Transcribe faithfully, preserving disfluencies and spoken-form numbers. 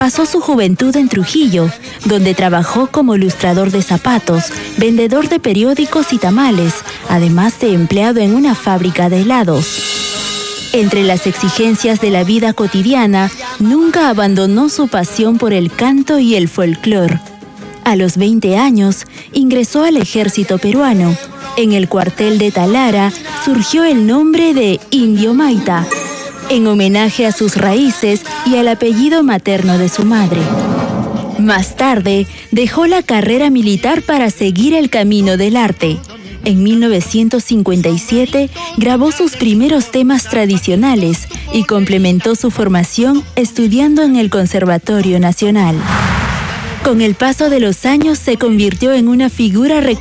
Pasó su juventud en Trujillo, donde trabajó como lustrador de zapatos, vendedor de periódicos y tamales, además de empleado en una fábrica de helados. Entre las exigencias de la vida cotidiana, nunca abandonó su pasión por el canto y el folclore. A los veinte años, ingresó al ejército peruano. En el cuartel de Talara surgió el nombre de Indio Maita, en homenaje a sus raíces y al apellido materno de su madre. Más tarde, dejó la carrera militar para seguir el camino del arte. En mil novecientos cincuenta y siete, grabó sus primeros temas tradicionales y complementó su formación estudiando en el Conservatorio Nacional. Con el paso de los años, se convirtió en una figura reconocida